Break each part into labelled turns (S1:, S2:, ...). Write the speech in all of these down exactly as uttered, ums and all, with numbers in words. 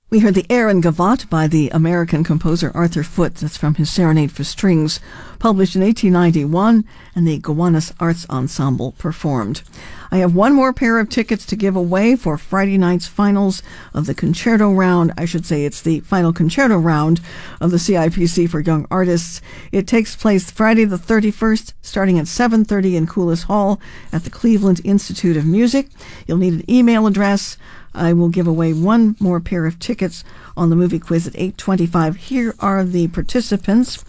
S1: We heard the Air and Gavotte by the American composer Arthur Foote. That's from his Serenade for Strings, published in eighteen ninety-one, and the Gowanus Arts Ensemble performed. I have one more pair of tickets to give away for Friday night's finals of the concerto round. I should say it's the final concerto round of the C I P C for Young Artists. It takes place Friday the thirty-first, starting at seven thirty in Coulis Hall at the Cleveland Institute of Music. You'll need an email address. I will give away one more pair of tickets on the movie quiz at eight twenty-five. Here are the participants.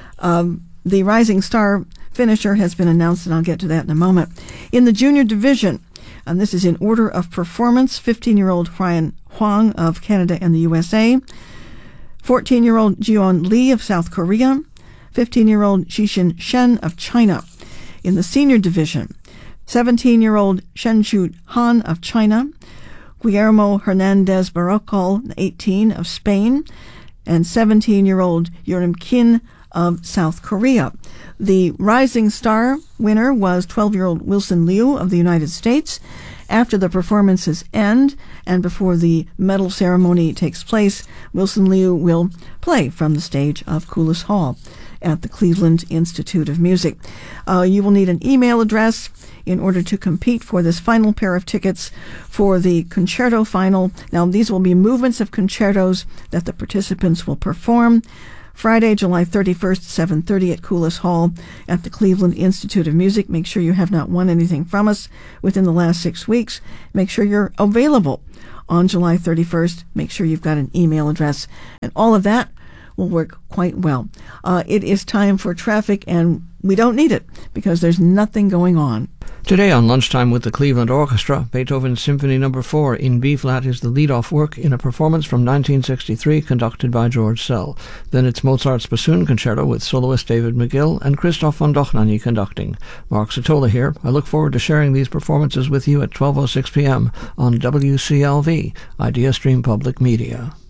S1: Um, the Rising Star finisher has been announced, and I'll get to that in a moment. In the junior division, and this is in order of performance, fifteen-year-old Ryan Hwang of Canada and the U S A, fourteen-year-old Jeon Lee of South Korea, fifteen-year-old Jishin Shen of China. In the senior division, seventeen-year-old Shenchu Han of China, Guillermo Hernandez Barrocal, eighteen, of Spain, and seventeen-year-old Yurim Kim of South Korea. The Rising Star winner was twelve-year-old Wilson Liu of the United States. After the performances end and before the medal ceremony takes place, Wilson Liu will play from the stage of Coulis Hall at the Cleveland Institute of Music. Uh, you will need an email address in order to compete for this final pair of tickets for the concerto final. Now, these will be movements of concertos that the participants will perform. Friday, July thirty-first, seven thirty at Coulis Hall at the Cleveland Institute of Music. Make sure you have not won anything from us within the last six weeks. Make sure you're available on July thirty-first. Make sure you've got an email address. And all of that will work quite well. Uh, it is time for traffic, and we don't need it because there's nothing going on.
S2: Today on Lunchtime with the Cleveland Orchestra, Beethoven's Symphony Number four in B-flat is the lead-off work in a performance from nineteen sixty-three conducted by George Szell. Then it's Mozart's Bassoon Concerto with soloist David McGill and Christoph von Dochnany conducting. Mark Satola here. I look forward to sharing these performances with you at twelve oh six p.m. on W C L V, Idea Stream Public Media.